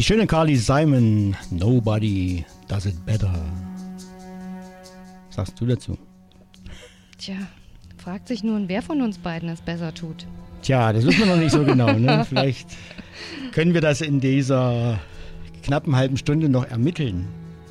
Die schöne Carly Simon, Nobody Does It Better. Was sagst du dazu? Tja, fragt sich nun, wer von uns beiden es besser tut. Tja, das wissen wir noch nicht so genau. Ne? Vielleicht können wir das in dieser knappen halben Stunde noch ermitteln.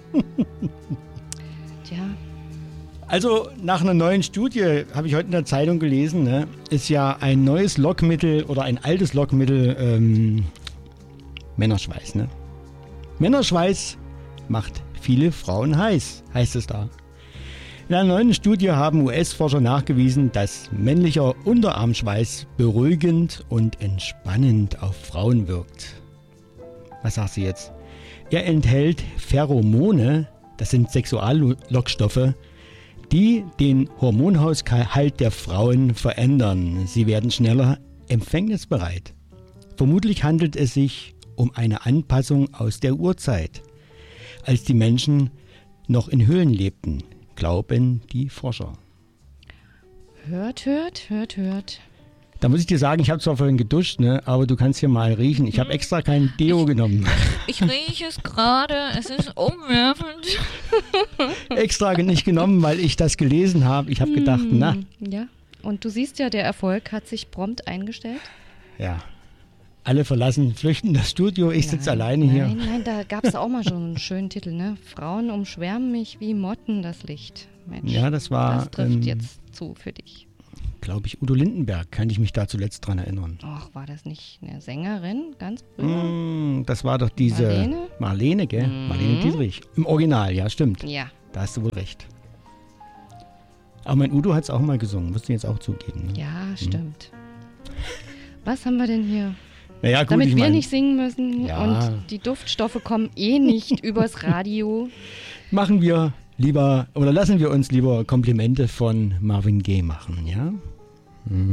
Tja. Also nach einer neuen Studie, habe ich heute in der Zeitung gelesen, ne, ist ja ein neues Lockmittel oder ein altes Lockmittel Männerschweiß. Ne? Männerschweiß macht viele Frauen heiß, heißt es da. In einer neuen Studie haben US-Forscher nachgewiesen, dass männlicher Unterarmschweiß beruhigend und entspannend auf Frauen wirkt. Was sagst du jetzt? Er enthält Pheromone, das sind Sexuallockstoffe, die den Hormonhaushalt der Frauen verändern. Sie werden schneller empfängnisbereit. Vermutlich handelt es sich um eine Anpassung aus der Urzeit, als die Menschen noch in Höhlen lebten, glauben die Forscher. Hört. Da muss ich dir sagen, ich habe zwar vorhin geduscht, ne, aber du kannst hier mal riechen. Ich habe extra kein Deo genommen. Ich rieche es gerade, es ist umwerfend. Extra nicht genommen, weil ich das gelesen habe. Ich habe gedacht, na. Ja, und du siehst ja, der Erfolg hat sich prompt eingestellt. Ja, alle verlassen, flüchten das Studio, ich sitze alleine hier. Nein, da gab es auch mal schon einen schönen Titel, ne? Frauen umschwärmen mich wie Motten das Licht. Mensch, ja, das war... Das trifft jetzt zu für dich. Glaube ich, Udo Lindenberg, kann ich mich da zuletzt dran erinnern. Ach, war das nicht eine Sängerin, ganz früher? Das war doch diese... Marlene, gell? Marlene Dietrich. Im Original, ja, stimmt. Ja. Da hast du wohl recht. Aber mein Udo hat es auch mal gesungen, musst du jetzt auch zugeben. Ne? Ja, stimmt. Was haben wir denn hier? Naja, gut, damit wir nicht singen müssen ja. Und die Duftstoffe kommen nicht übers Radio. Machen wir lieber, oder lassen wir uns lieber Komplimente von Marvin Gaye machen, ja?